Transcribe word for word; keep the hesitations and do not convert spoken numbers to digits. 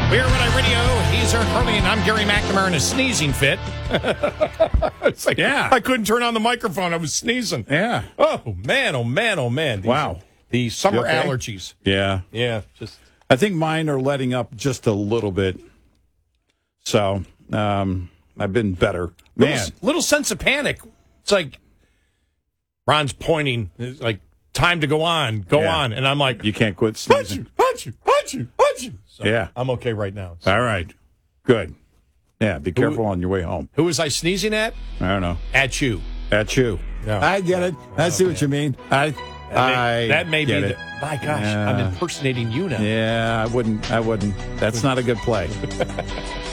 We are Red Eye Radio. He's Eric Hurley, and I'm Gary McNamara in a sneezing fit. It's like, Yeah. I couldn't turn on the microphone. I was sneezing. Yeah. Oh, man, oh, man, oh, man. These, Wow. The summer You okay? allergies. Yeah. Yeah, just... I think mine are letting up just a little bit. So, um, I've been better. Man. Little, little sense of panic. It's like, Ron's pointing. It's like, time to go on, go Yeah. on. And I'm like, You can't quit punch sneezing. you, punch you, punch you, punch you. So Yeah. I'm okay right now. So. All right. Good. Yeah, be careful on your way home. Who was I sneezing at? I don't know. At you. At you. No. I get it. I see what you mean. I, That may, I that may get be it. the, my gosh, Yeah. I'm impersonating you now. Yeah, I wouldn't. I wouldn't. That's not a good play.